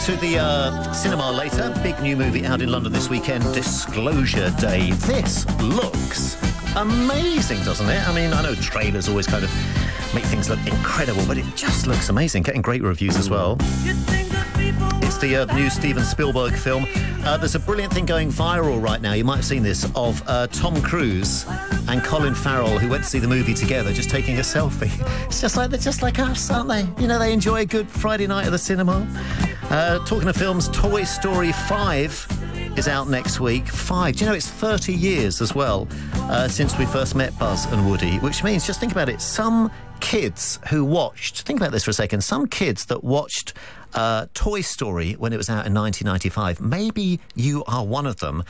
To the cinema later. Big new movie out in London this weekend, Disclosure Day. This looks amazing, doesn't it? I mean, I know trailers always kind of make things look incredible, but it just looks amazing. Getting great reviews as well. It's the new Steven Spielberg film. There's a brilliant thing going viral right now. You might have seen this, of Tom Cruise and Colin Farrell, who went to see the movie together, just taking a selfie. It's just like, they're just like us, aren't they? You know, they enjoy a good Friday night at the cinema. Talking of films, Toy Story 5 is out next week. 5. Do you know it's 30 years as well since we first met Buzz and Woody, which means, just think about it, some kids who watched, think about this for a second, some kids that watched Toy Story when it was out in 1995, maybe you are one of them.